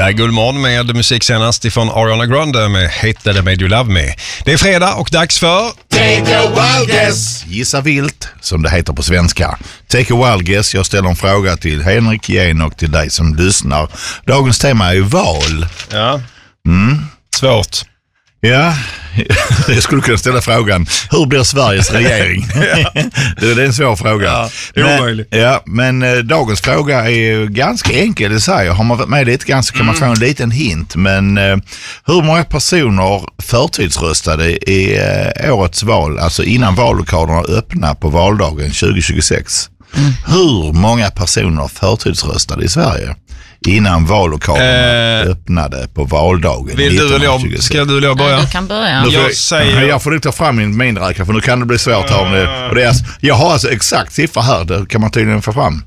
Det är Guldmorgon med musik senast ifrån Ariana Grande med Hate That I Made You Love Me. Det är fredag och dags för Take a wild guess. Gissa vilt, som det heter på svenska. Take a wild guess. Jag ställer en fråga till Henrik Jen och till dig som lyssnar. Dagens tema är ju val. Ja. Svårt. Ja, jag skulle kunna ställa frågan: hur blir Sveriges regering? Det är en svår fråga. Ja, det är omöjligt. Men dagens fråga är ganska enkel i sig. Har man varit med lite grann så kan man få en liten hint. Men hur många personer förtidsröstade i årets val, alltså innan vallokalerna öppnar på valdagen 2026? Hur många personer förtidsröstade i Sverige innan vallokalerna öppnade på valdagen? Vill du eller jag? Ska du eller jag börja? Du kan börja. Jag får inte ta fram min räkare, för nu kan det bli svårt här. Och det är, jag har alltså exakt siffra här, det kan man tydligen få fram.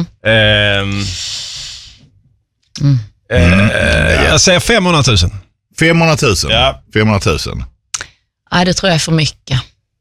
Jag säger 500 000. 500 000? Ja. 500 000. Nej, det tror jag är för mycket.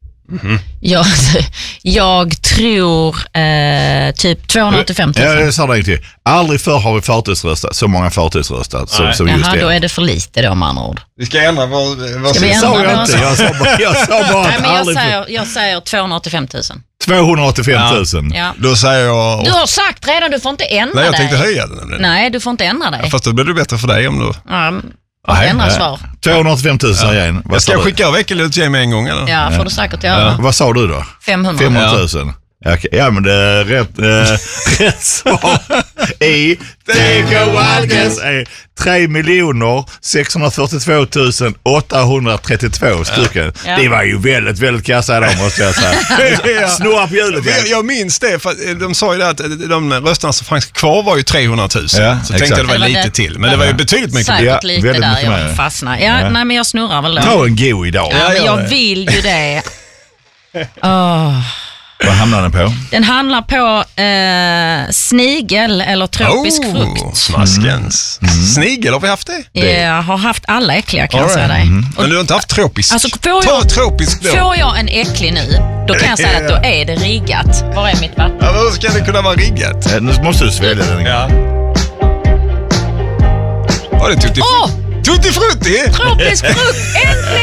Jag tror typ 285 000. Ja, det sa det inte. Aldrig förr har vi förtidsröstat, så många förtidsröstat som just Jaha, det. då är det för lite då, med andra ord. Vi ska ändra vad Ska vi Sa ändra jag inte. Jag sa bara Nej, att men aldrig jag säger 285 000. 285 000. Ja. Då säger jag... Du har sagt redan, du får inte ändra Nej, jag dig. tänkte höja den nämligen. Nej, du får inte ändra dig. Fast då blir det bättre för dig om du... Ändra svar. 285 000 igen. Jag ska skicka veckan till mig en gång, eller? Ja, får du säkert göra. Vad sa du då? 500 000. Ja, men det är rätt svar i Take a wild guess är 3 642 832 stycken. Ja. Det var ju väldigt, väldigt kassa då, måste jag säga. Snurra på hjulet. Jag minns det, för de sa ju det att de rösterna som fanns kvar var ju 300 000. Så tänkte jag det var lite till. Men det var ju betydligt mycket. Säkert lite väldigt där mycket jag mer. fastnar. Nej, men jag snurrar väl då. Ta en go idag. Ja, men jag vill ju det. Vad hamnar den på? Den handlar på snigel eller tropisk frukt. Smaskens. Snigel, har vi haft det? Jag har haft alla äckliga, kan jag säga dig. Men du har inte haft tropisk? Alltså, tropisk då. Får jag en äcklig nu, då kan jag säga att då är det riggat. Var är mitt vatten? Ja, hur ska det kunna vara riggat? Nu måste du svälja den. Ja. Var det tutti frutti? Tropisk frukt, äntligen!